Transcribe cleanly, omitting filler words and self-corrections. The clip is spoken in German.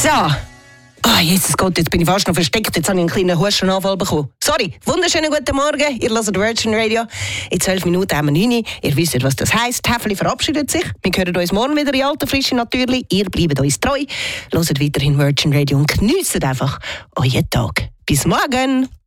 So. Jesus Gott, jetzt bin ich fast noch versteckt. Jetzt habe ich einen kleinen Hustenanfall bekommen. Sorry, wunderschönen guten Morgen. Ihr hört Virgin Radio. In 12 Minuten haben wir 9 Uhr. Ihr wisst, was das heisst. Häfeli verabschiedet sich. Wir hören uns morgen wieder in alter Frische natürlich. Ihr bleibt uns treu. Hört weiterhin Virgin Radio und geniesst einfach euren Tag. Bis morgen.